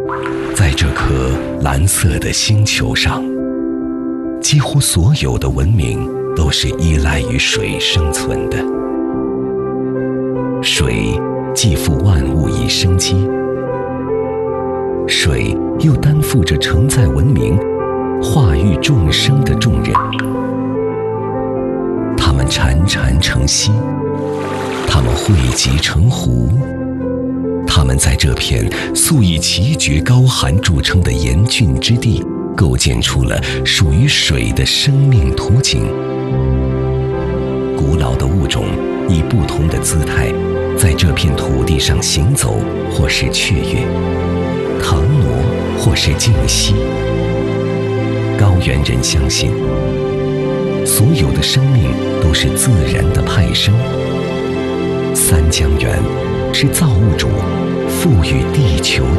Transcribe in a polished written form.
在这颗蓝色的星球上，几乎所有的文明都是依赖于水生存的。水既负万物以生机，水又担负着承载文明、化育众生的重任。它们潺潺成溪，它们汇集成湖，它们在这片素以奇绝高寒著称的严峻之地，构建出了属于水的生命图景。古老的物种以不同的姿态，在这片土地上行走，或是雀跃、腾挪，或是静息。高原人相信，所有的生命都是自然的派生。三江源是造物主赋予地球